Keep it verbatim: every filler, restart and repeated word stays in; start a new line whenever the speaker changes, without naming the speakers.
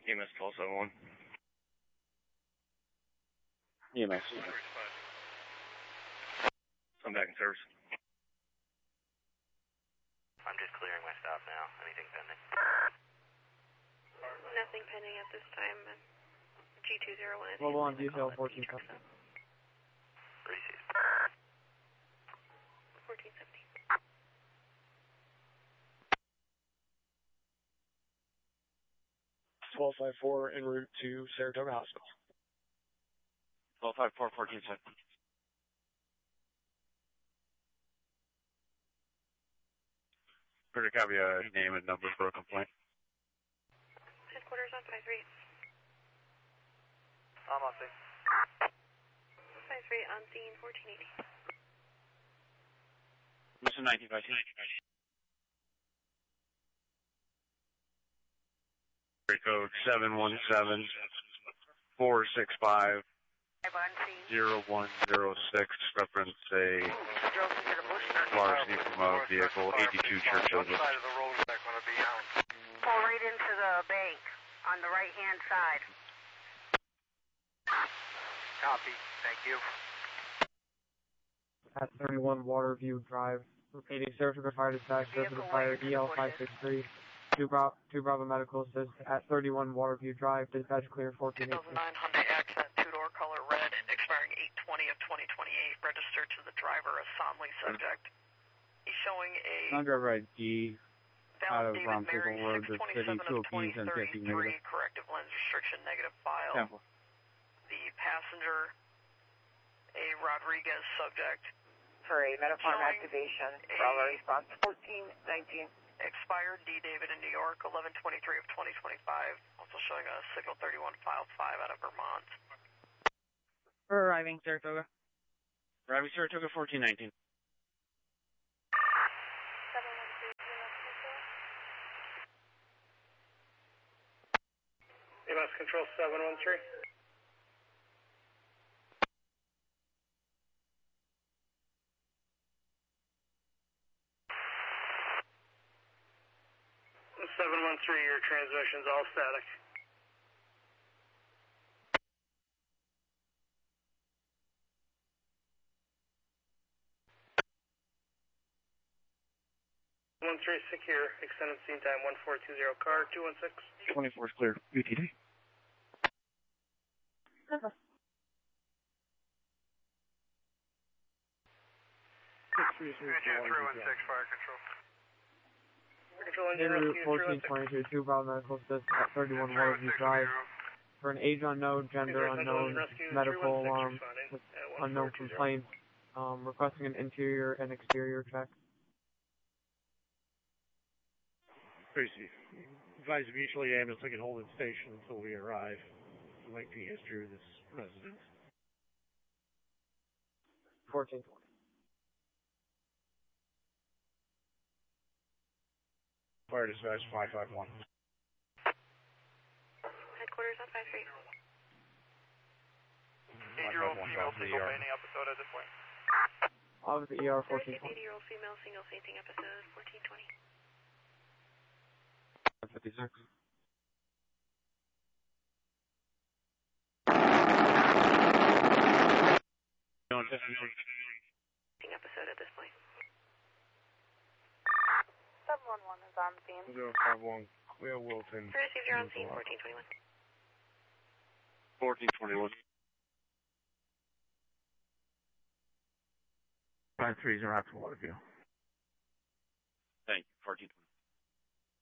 E M S twelve seven one.
E M S.
I'm back in service.
I'm just clearing my stop now. Anything pending?
Nothing pending at this time. G two zero one is
Global on detail fourteen seventeen.
Received.
fourteen seventeen.
twelve five four en route to Saratoga Hospital.
twelve five four, fourteen seventeen. Pretty copy a name and number for a complaint.
Headquarters on five three.
I'm on scene.
five three on scene, fourteen eighty.
Mister nineteen fifteen. Code seven one seven four six five zero one zero six. Reference a large from vehicle eighty-two Churchill.
What side of the road is that going to be on?
Pull right into the bank on the right-hand side.
Copy. Thank you.
At thirty-one Waterview Drive. Repeating Saratoga Fire Dispatch, Saratoga Fire E L five six three. Two, Bra two Bravo Medical Assist at thirty-one Waterview Drive. Dispatch clear fourteen eighteen.
two thousand nine Hyundai Accent, two-door color red, expiring eight twenty of twenty twenty-eight. Registered to the driver, a Somley subject. He's showing a
Non-driver I D out of
David
Ron
Mary
Pickle Road,
six
the city,
twenty-seven
two
of
appease
twenty
and fifty
thirty-three,
negative.
corrective lens restriction negative file.
Temple.
The passenger, a Rodriguez subject.
For a Metafarm
Showing
activation,
a-
Bravo response fourteen nineteen.
Expired D. David in New York, eleven twenty-three of twenty twenty-five. Also showing a signal thirty-one file five out of Vermont.
Arriving Saratoga.
Arriving Saratoga fourteen nineteen.
E M S control seven one three. seven one three, your transmission's all static. one three secure, extended scene time one four two zero, car two one six.
twenty-four is clear. U T D.
three one six, fire control. Control
En
engine
route
rescue,
fourteen twenty-two. Two Bravo Medical Assist at thirty-one Waterview Drive. For an age unknown, gender unknown, medical alarm with unknown complaints. Um, requesting an interior and exterior check.
Tracy, advise mutually ambulance I can hold in station until we arrive. Lengthy history of this residence.
fourteen twenty.
Fire dispatch five five one.
Headquarters on five three.
Eight-year-old female single fainting episode at this point.
Out of the E R fourteen twenty.
eighty-year-old female single fainting episode, fourteen twenty.
fifty-six.
Fainting episode at this point.
seven one one is on scene.
zero five one, clear Wilton.
Received, you're on scene, fourteen twenty-one.
fourteen twenty-one.
five threes are out to Waterview.
Thank you. fourteen twenty-one.